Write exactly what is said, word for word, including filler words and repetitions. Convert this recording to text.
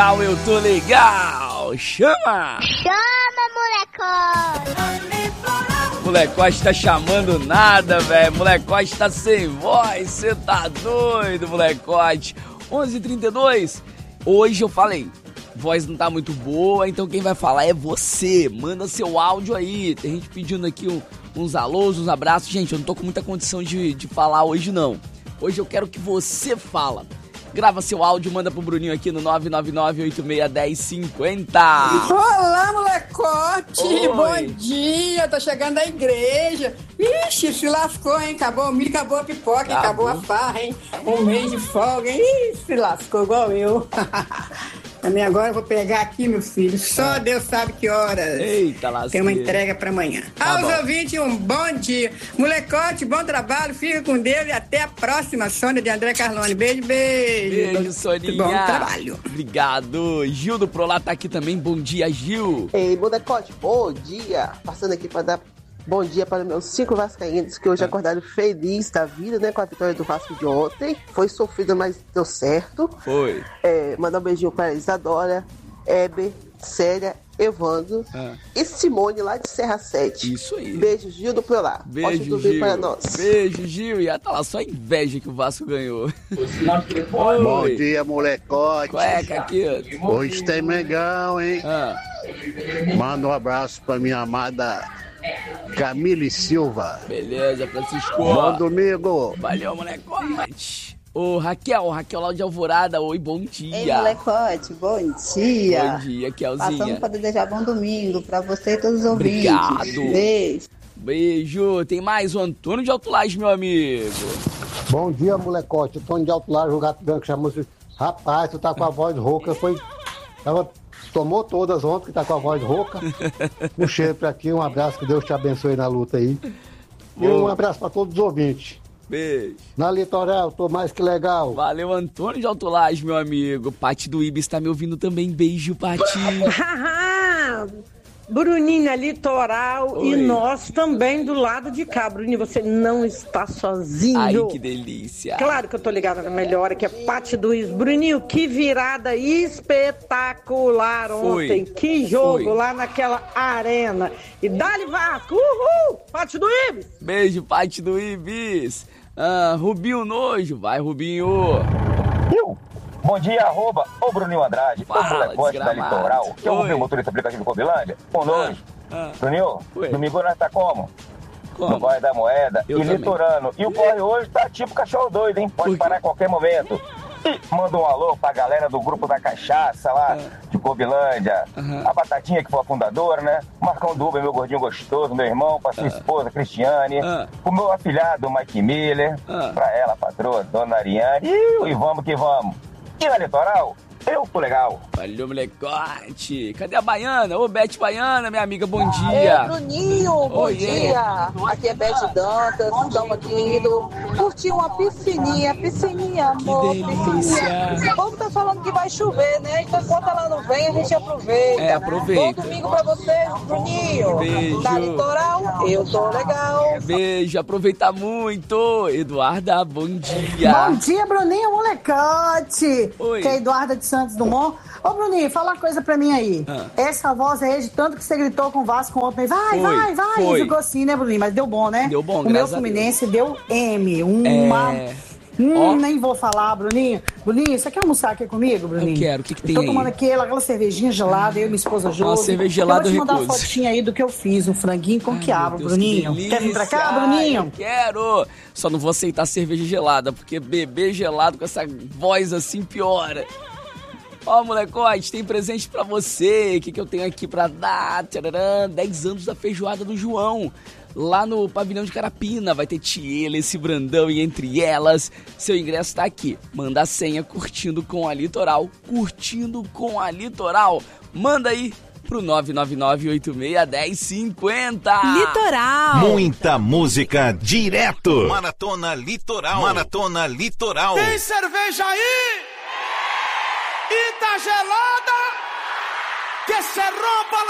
Eu tô legal! Chama! Chama, molecote! Molecote tá chamando nada, velho. Molecote tá sem voz. Você tá doido, molecote. onze e trinta e dois. Hoje eu falei, voz não tá muito boa, então quem vai falar é você. Manda seu áudio aí. Tem gente pedindo aqui um, uns alôs, uns abraços. Gente, eu não tô com muita condição de, de falar hoje, não. Hoje eu quero que você fala. Grava seu áudio, manda pro Bruninho aqui no nove nove nove, oito seis um zero, cinco zero. Olá, molecote! Oi. Bom dia! Tô chegando da igreja. Ixi, se lascou, hein? Acabou o milho, acabou a pipoca, hein? Acabou a farra, hein? Um mês de folga, hein? Ih, se lascou igual eu. Também agora eu vou pegar aqui, meu filho. Só Deus sabe que horas. Eita, lasqueira. Tem uma entrega pra amanhã. Tá Aos bom. ouvintes, um bom dia. Molecote, bom trabalho. Fica com Deus e até a próxima. Sônia de André Carlone. Beijo, beijo. Beijo, Soninha. Bom trabalho. Obrigado. Gil do Prolá tá aqui também. Bom dia, Gil. Ei, molecote, bom dia. Passando aqui pra dar bom dia para meus cinco vascaínos que hoje acordaram feliz da vida, né? Com a vitória do Vasco de ontem. Foi sofrida, mas deu certo. Foi. É, mandar um beijinho para Isadora, Heber, Célia, Evandro Ah. e Simone lá de Serra sete. Isso aí. Beijo, Gil do Prolá. Beijo, Ótimo domingo Gil. para nós. Beijo, Gil. E ah, tá lá, só inveja que o Vasco ganhou. Bom Oi. dia, molecote. Cueca aqui. Hoje tem Mengão, hein? Ah, Manda um abraço pra minha amada Camille Silva. beleza, Francisco. Bom domingo. Valeu, molecote. Ô, Raquel, Raquel lá de Alvorada. Oi, bom dia. Ei, molecote, bom dia. Bom dia, Passando Kelzinha. para desejar bom domingo para você e todos os ouvintes. Obrigado. Beijo. Beijo. Tem mais o Antônio de Alto Lage, meu amigo. Bom dia, molecote. O Tony de Alto Lar, o Gato Branco, chamou-se. Rapaz, tu tá com a voz rouca. Foi. Tava, tomou todas ontem, que tá com a voz rouca. Um cheiro pra ti, um abraço, que Deus te abençoe na luta aí. E um Boa. abraço pra todos os ouvintes. Beijo. Na Litoral, tô mais que legal. Valeu, Antônio de Alto Lage, meu amigo. Pati do Ibis tá me ouvindo também. Beijo, Pati. Haha! Bruninha Litoral Oi. e nós também do lado de cá. Bruninha, você não está sozinho. Ai, que delícia. Claro que eu tô ligada na melhor, que é Pati do Is. Bruninho, que virada espetacular Foi. ontem. Que jogo Foi. lá naquela arena. E dá-lhe Vasco, uhul! Pati do Ibis. Beijo, Pati do Ibis. Ah, Rubinho Nojo. Vai, Rubinho. Bom dia, arroba, ô Bruninho Andrade, Fala, ô molecote da desgramado. Litoral, que é Oi. o meu motorista aplicativo Covilândia, com nós. Ah, Bruninho, Oi. domingo nós tá como? como? No Corre da Moeda Eu e também. litorano. E o corre hoje tá tipo cachorro doido, hein? Por Pode quê? parar a qualquer momento. E manda um alô pra galera do grupo da cachaça lá, de Covilândia. Aham. A Batatinha, que foi a fundadora, né? Marcão do Uber, meu gordinho gostoso, meu irmão, pra sua esposa, Cristiane. Ah. O meu afilhado, Mike Miller. Ah. Pra ela, patroa, Dona Ariane. E vamos que vamos. E na Litoral, eu tô legal. Valeu, molecote. Cadê a Baiana? Ô, Bete Baiana, minha amiga, bom Ei, dia. Bruninho, bom Oiê. dia. Aqui é Beth Dantas, estamos aqui indo curtir uma piscininha, piscininha, amor, Que delícia. piscininha. O povo tá falando que vai chover, né? Então enquanto ela não vem, a gente aproveita. É, aproveita. Bom domingo pra vocês, Bruninho. Beijo. Da Litoral, eu tô legal. Beijo, aproveita muito. Eduarda, bom dia. Bom dia, Bruninho Molecote. Oi. Que é Eduarda de Santos Dumont. Ô, Bruninho, fala uma coisa pra mim aí. Ah. Essa voz aí, de tanto que você gritou com o Vasco ontem. Vai, Foi, vai, vai. foi. Ficou assim, né, Bruninho? Mas deu bom, né? Deu bom, O meu graças a Fluminense deu M. Uma... É. Hum, Ó. nem vou falar, Bruninho. Bruninho, você quer almoçar aqui comigo, Bruninho? Eu quero. O que que tem Tô aí? tomando aquela, aquela cervejinha gelada, eu e minha esposa junto. cerveja gelada eu eu vou te mandar uma recuso. fotinha aí do que eu fiz, um franguinho com Ai, quiabo, meu Deus, Bruninho. que Quer vir pra cá, delícia. Bruninho? Eu quero. Só não vou aceitar cerveja gelada, porque beber gelado com essa voz assim piora. Ó, molecote, tem presente pra você. O que, que eu tenho aqui pra dar? Tcharam, dez anos da feijoada do João. Lá no pavilhão de Carapina vai ter Tiela, esse Brandão e entre elas. Seu ingresso tá aqui. Manda a senha curtindo com a Litoral. Curtindo com a Litoral. Manda aí pro nove nove nove, oito seis um zero, cinco zero. Litoral. Muita música direto. Maratona Litoral. Maratona Litoral. Tem cerveja aí? E tá gelada? Que se rompa